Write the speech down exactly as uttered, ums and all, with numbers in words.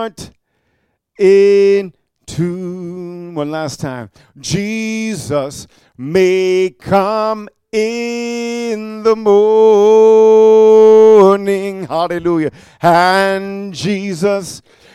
heart in tune. One last time. Jesus may come in the morning. Hallelujah. And Jesus